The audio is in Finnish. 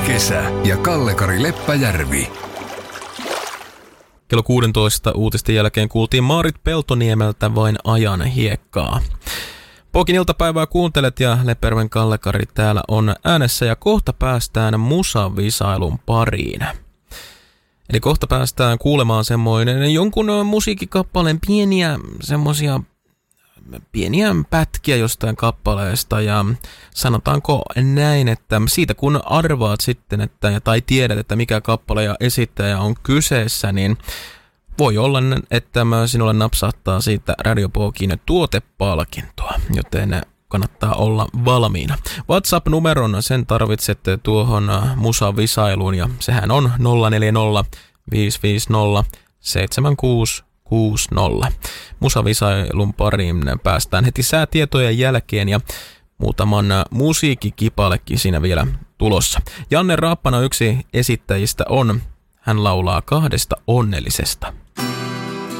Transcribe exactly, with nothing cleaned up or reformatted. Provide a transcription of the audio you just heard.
kesä ja Kalle-Kari Leppäjärvi. Kello kuusitoista uutisten jälkeen kuultiin Maarit Peltoniemeltä Vain ajan hiekkaa. Pokin iltapäivää kuuntelet ja Leppäjärven Kalle-Kari täällä on äänessä ja kohta päästään musavisailun pariin. Eli kohta päästään kuulemaan semmoinen jonkun musiikkikappaleen pieniä semmosia pieniä pätkiä jostain kappaleesta ja sanotaanko näin, että siitä kun arvaat sitten, että, tai tiedät, että mikä kappale ja esittäjä on kyseessä, niin voi olla, että sinulle napsahtaa siitä Radio Pokin tuotepalkintoa, joten kannattaa olla valmiina. WhatsApp-numeron sen tarvitsette tuohon musavisailuun ja sehän on nolla neljä nolla viisi viisi nolla seitsemän kuusi kuusi nolla. Musavisailun pariin päästään heti säätietojen jälkeen ja muutaman musiikkikipalekin siinä vielä tulossa. Janne Raappana yksi esittäjistä on. Hän laulaa Kahdesta onnellisesta.